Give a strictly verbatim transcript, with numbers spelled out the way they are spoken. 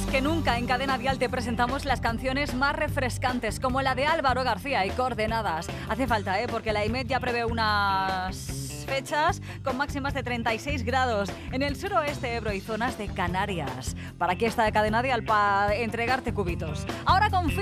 que nunca en Cadena Dial te presentamos las canciones más refrescantes, como la de Álvaro García y Coordenadas. Hace falta, ¿eh? Porque la I M E D ya prevé unas fechas con máximas de treinta y seis grados en el suroeste, Ebro y zonas de Canarias. ¿Para qué está de Cadena Dial? Para entregarte cubitos. Ahora con